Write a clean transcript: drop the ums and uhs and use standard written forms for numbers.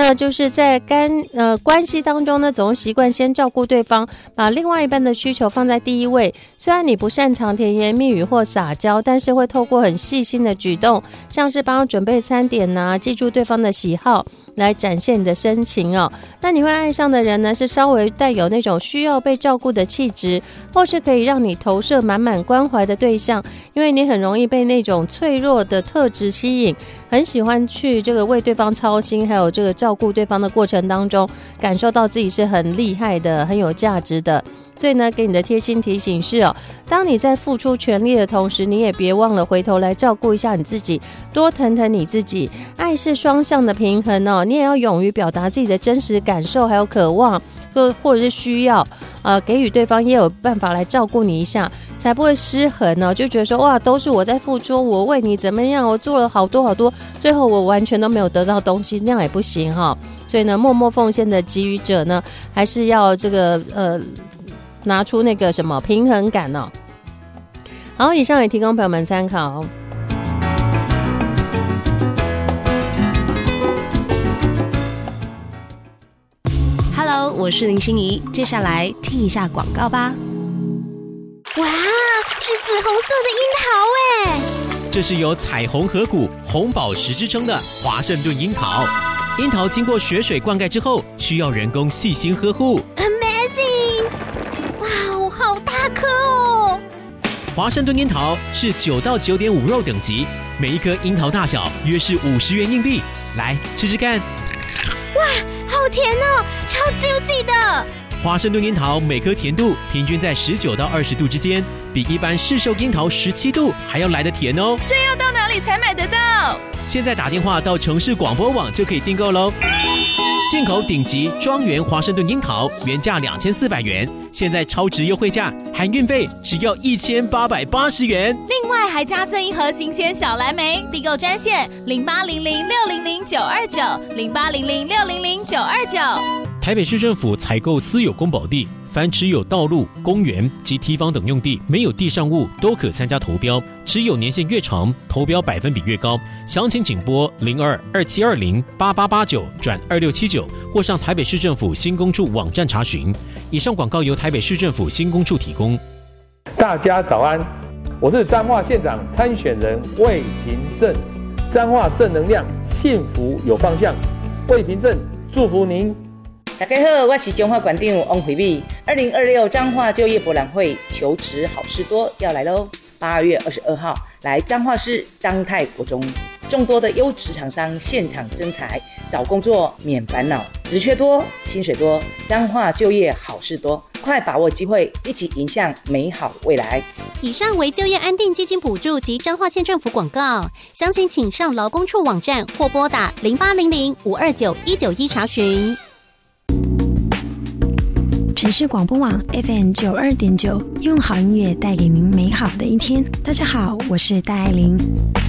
那就是在关系当中呢，总习惯先照顾对方，把另外一半的需求放在第一位。虽然你不擅长甜言蜜语或撒娇，但是会透过很细心的举动，像是帮他准备餐点啊，记住对方的喜好，来展现你的深情哦。那你会爱上的人呢，是稍微带有那种需要被照顾的气质，或是可以让你投射满满关怀的对象，因为你很容易被那种脆弱的特质吸引，很喜欢去这个为对方操心，还有这个照顾对方的过程当中，感受到自己是很厉害的，很有价值的。所以呢，给你的贴心提醒是当你在付出全力的同时，你也别忘了回头来照顾一下你自己，多疼疼你自己。爱是双向的平衡你也要勇于表达自己的真实感受，还有渴望，或者是需要，给予对方也有办法来照顾你一下，才不会失衡就觉得说哇，都是我在付出，我为你怎么样，我做了好多好多，最后我完全都没有得到东西，那样也不行所以呢，默默奉献的给予者呢，还是要这个拿出那个什么平衡感好，以上也提供朋友们参考。 Hello， 我是林心怡，接下来听一下广告吧。 哇，是紫红色的樱桃耶！ 这是由彩虹河谷、红宝石之称的华盛顿樱桃。樱桃经过雪水灌溉之后，需要人工细心呵护。 Amazing！ 哇，好大颗哦！ 华盛顿樱桃是9到9.5肉等级，每一颗樱桃大小约是50元硬币。来吃吃看。 哇，好甜哦，超 juicy 的。 华盛顿樱桃每颗甜度平均在19到20度之间，比一般市售樱桃17度还要来得甜哦。 这要到哪里才买得到？ 现在打电话到城市广播网就可以订购喽。进口顶级庄园华盛顿樱桃原价2400元，现在超值优惠价，含运费只要1880元。 另外还加赠一盒新鲜小蓝莓，订购专线0800600929，0800600929。 台北市政府采购私有公保地，凡持有道路、公园及堤防等用地没有地上物都可参加投标，持有年限越长，投标百分比越高。详情请拨02-2720-8889-2679或上台北市政府新工处网站查询。以上广告由台北市政府新工处提供。 大家早安，我是彰化县长参选人魏平正。彰化正能量，幸福有方向。魏平正祝福您。 大家好，我是彰化县长王惠美。2026彰化就业博览会求职好事多要来喽！8月22号来彰化市彰泰国中，众多的优质厂商现场征才，找工作免烦恼，职缺多，薪水多，彰化就业好事多，快把握机会，一起迎向美好未来。 以上为就业安定基金补助及彰化县政府广告，详情请上劳工处网站或拨打0800-529-191查询。 城市广播网 FM92.9，用好音乐带给您美好的一天。大家好，我是戴爱玲。